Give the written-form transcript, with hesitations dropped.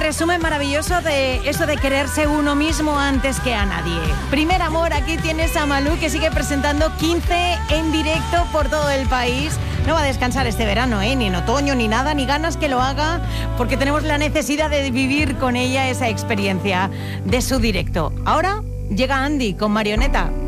resumen maravilloso de eso de quererse uno mismo antes que a nadie. Primer amor, aquí tienes a Malú, que sigue presentando 15 en directo por todo el país. No va a descansar este verano, ni en otoño, ni nada, ni ganas que lo haga, porque tenemos la necesidad de vivir con ella esa experiencia de su directo. Ahora llega Andy con Marioneta.